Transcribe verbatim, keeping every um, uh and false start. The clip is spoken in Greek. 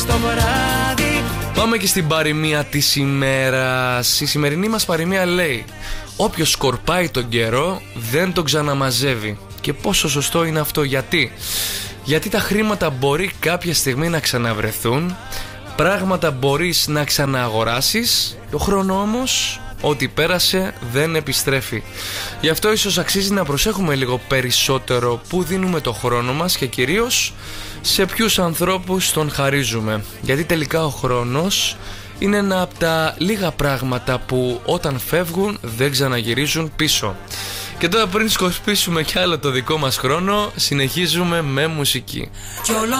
Στο βράδυ. Πάμε και στην παροιμία της ημέρας. Η σημερινή μας παροιμία λέει: όποιος σκορπάει τον καιρό δεν τον ξαναμαζεύει. Και πόσο σωστό είναι αυτό? Γιατί? Γιατί τα χρήματα μπορεί κάποια στιγμή να ξαναβρεθούν, πράγματα μπορείς να ξανααγοράσεις, το χρόνο όμως, ό,τι πέρασε δεν επιστρέφει. Γι' αυτό ίσως αξίζει να προσέχουμε λίγο περισσότερο που δίνουμε το χρόνο μας και κυρίως σε ποιους ανθρώπους τον χαρίζουμε. Γιατί τελικά ο χρόνος είναι ένα από τα λίγα πράγματα που όταν φεύγουν δεν ξαναγυρίζουν πίσω. Και τώρα πριν σκορπίσουμε κι άλλο το δικό μας χρόνο, συνεχίζουμε με μουσική.